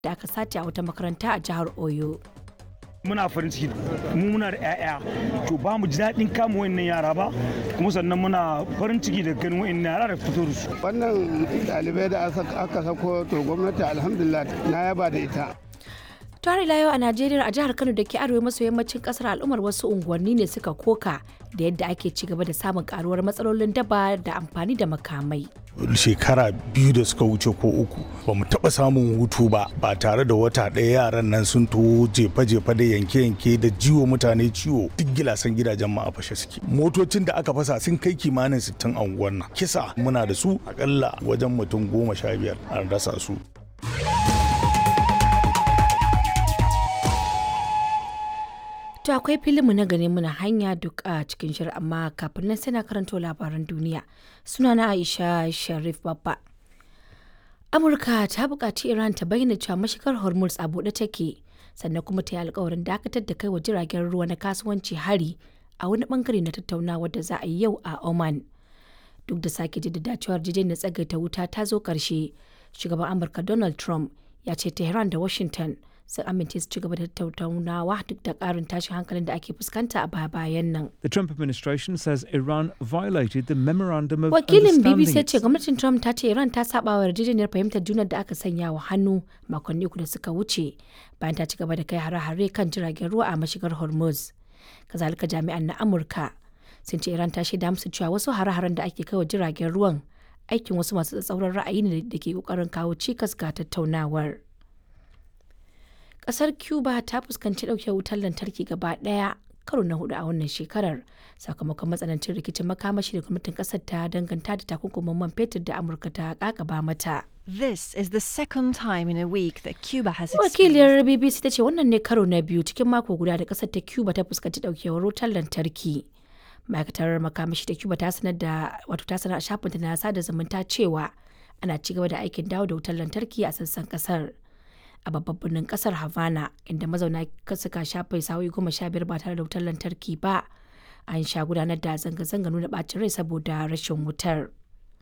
da aka sace a wata makaranta a jihar Oyo. Muna farin ciki mu muna da 'ya'ya to ba mu ji daɗin kama wayannan yara ba kuma sannan muna farin ciki da ganin wayannan yara da fito da su. Wannan ɗalibai da aka sako to gwamnati alhamdulillah na yaba da ita. Tare ila yau a Najeriya a jihar Kano da ke arewa maso yammacin kasar al'ummar wasu unguwanni ne suka koka da yadda ake ci gaba da samun karuwar matsalolin daba da amfani da makamai. Shekara 2 da suka wuce ko 3 ba mu taɓa samun hutu ba tare da wata ɗaya yaran nan sun to jefa-jefa da yanke-yanke da jiwo mutane ciwo duk gilasan gidajen mu a fashe suke. Motocin da aka fasa sun kai kimanin 60 a unguwar nan. Kisa muna da su akalla wajen mutum 15 an rasa su. To akwai filinmu na gane muna hanya duk a cikin shirin amma kafin nan sai na karanto labaran duniya. Sunana Aisha Sharif Babba. Amurka ta buƙaci Iran ta bayyana cewa mashigar Hormuz a buɗe take sannan kuma ta yi alkawarin dakatar da kai wa jiragen ruwa na kasuwanci hari a wani bangare na tattaunawa da za a yi yau a Oman. Duk da sake jaddada cewa yarjejeniyar tsagaita wuta ta zo ƙarshe, shugaban Amurka Donald Trump ya ce Tehran da Washington sun amince su ci gaba da tattaunawa duk da ƙarin tashin hankalin da ake fuskanta a bayan nan. The Trump administration says Iran violated the memorandum of Wakilin understanding. BBC ya ce gwamnatin Trump ta ce Iran ta saba wa yarjejeniyar fahimtar junar da aka sanya wa hannu makonni 3 da suka wuce bayan ta ci gaba da kai hare-hare kan jiragen ruwa a mashigar Hormuz. Kazalika jami'an na Amurka sun ce Iran ta shaida musu cewa wasu hare-haren da ake kai wa jiragen ruwan aikin wasu masu tsatsauran ra'ayi ne da ke kokarin kawo cikas ga tattaunawar. Kasar Cuba ta fuskanci ɗauke wutar lantarki gaba ɗaya karo na 4 a wannan shekarar sakamakon matsanancin rikicin makamashi da gwamnatin kasar ta danganta da takunkumin man fetur da Amurka ta kakaba mata. This is the second time in a week that Cuba has Wakiliyar BBC ta ce wannan ne karo na biyu cikin mako guda da kasar ta Cuba ta fuskanci ɗaukewar wutar lantarki. Ma'aikatar makamashi da Cuba ta sanar a shafinta na sada zumunta cewa ana ci gaba da aikin dawo da wutar lantarki a sassan kasar. A babban birnin kasar Havana inda mazauna suka shafe sa'o'i 15 ba tare da wutar lantarki ba an sha gudanar da zanga-zanga nuna bacin rai saboda rashin wutar.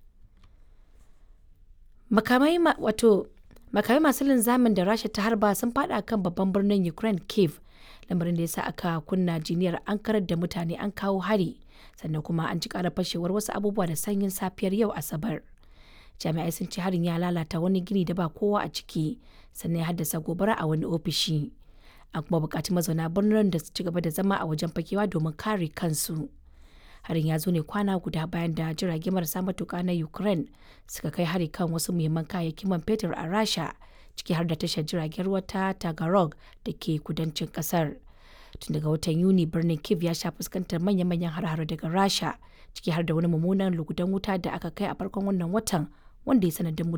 Makamai masu linzamin da Rasha ta harba sun fada kan babban birnin Ukraine Kyiv, lamarin da ya sa aka kunna jiniyar an karar da mutane an kawo hari sannan kuma an ji ƙarar fashewar wasu abubuwa da sanyin safiyar yau Asabar. Jami'ai sun ce harin ya lalata wani gini da ba kowa a ciki sannan ya haddasa gobara a wani ofishi. An kuma buƙaci mazauna birnin da su ci gaba da zama a wajen fakewa domin kare kansu. Harin ya zo ne kwana guda bayan da jirage marasa matuƙa na Ukraine suka kai hari kan wasu muhimman kayayyakin man fetur a Rasha ciki har da tashar jiragen ruwa ta Tagarog da ke kudancin ƙasar. Tun daga watan Yuni birnin Kyiv ya sha fuskantar manya-manyan har-hare daga Rasha ciki har da wani mummunan lugudan wuta da aka kai a farkon wannan watan wanda ya sanadin